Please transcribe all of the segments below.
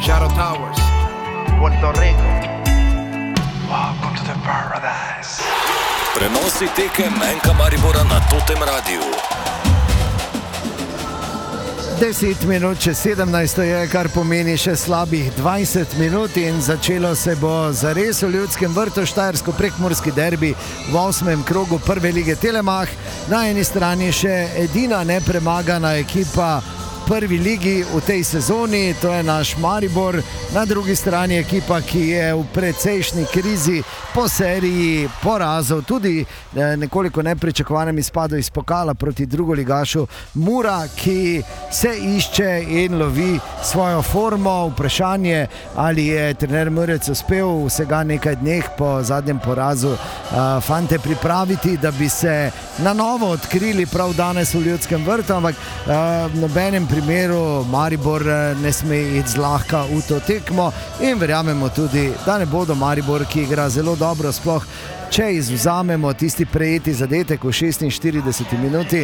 Shadow Towers, Puerto Rico. Welcome to the paradise. Prenosi tekem Enka Maribora na Totem Radiu. 10 minut čez 17 je, kar pomeni še slabih 20 minut in začelo se bo zares v Ljudskem vrtu štajersko-prekmurski derbi v 8. krogu prve lige Telemach. Na eni strani še edina nepremagana ekipa prvi ligi v tej sezoni, to je naš Maribor, na drugi strani ekipa, ki je v precejšnji krizi po seriji porazov, tudi nekoliko nepričakovanem izpadu iz pokala proti drugoligašu Mura, ki se išče in lovi svojo formo. Vprašanje, ali je trener Murec uspel vsega nekaj dneh po zadnjem porazu fante pripraviti, da bi se na novo odkrili prav danes v Ljudskem vrtu, ampak nobenem primeru Maribor ne sme iti zlahka v to tekmo in verjamemo tudi, da ne bodo Maribor, ki igra zelo dobro, sploh če izvzamemo tisti prejeti zadetek v 46 minuti.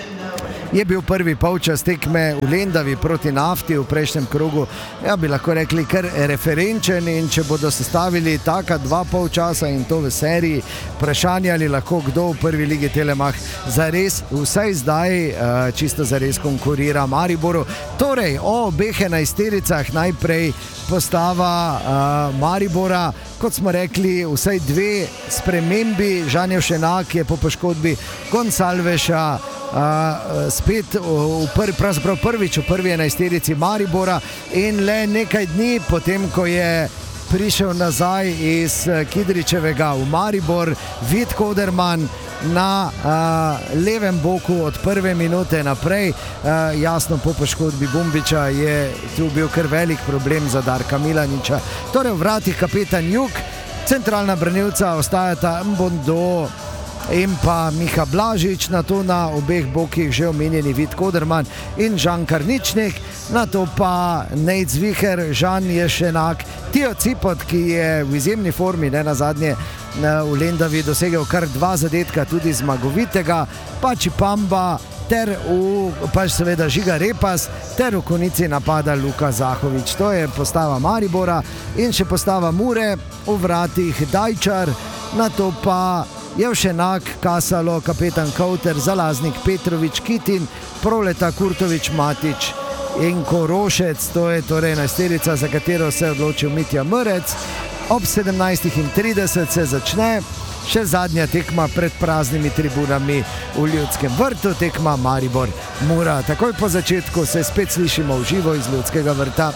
Je bil prvi polčas tekme v Lendavi proti Nafti v prejšnjem krogu, ja bi lahko rekli kar referenčen, in če bodo sestavili taka dva polčasa in to v seriji, vprašanje, ali lahko kdo v prvi ligi Telemach zares, vsaj zdaj čisto zares konkurira Mariboru. Torej o obeh enajstericah, najprej postava Maribora, kot smo rekli, vsaj dve spremembi. Žanjev Šenak je po poškodbi Gonsalveša spet pravzaprav prvič v prvi enajsterici Maribora in le nekaj dni potem, ko je prišel nazaj iz Kidričevega v Maribor Vid Koderman na levem boku od prve minute naprej. Jasno, po poškodbi Bumbiča je tu bil kar velik problem za Darka Milaniča. Torej v vratih kapetan Juk, centralna branilca ostajata Mbondo in pa Miha Blažič, na to na obeh bokih že omenjeni Vid Koderman in Žan Karničnik, na to pa Nejc Viher, Žan Ješenak, Tijo Cipot, ki je v izjemni formi, ne nazadnje v Lendavi dosegel kar dva zadetka, tudi zmagovitega, Pači Pamba ter pač seveda Žiga Repas ter v konici napada Luka Zahovič. To je postava Maribora in še postava Mure, v vratih Dajčar, na to pa Jevšenak, Kasalo, kapetan Kauter, Zalaznik, Petrovič, Kitin, Proleta, Kurtovič, Matič in Korošec. To je torej enajsterica, za katero se je odločil Mitja Mrec. Ob 17:30 se začne še zadnja tekma pred praznimi tribunami v Ljudskem vrtu, tekma Maribor-Mura. Takoj po začetku se spet slišimo v živo iz Ljudskega vrta.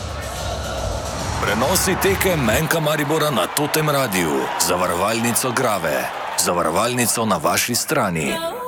Prenosi tekem Enka Maribora na Totem Radiu, zavarovalnico Grave, zavarovalnico na vaši strani.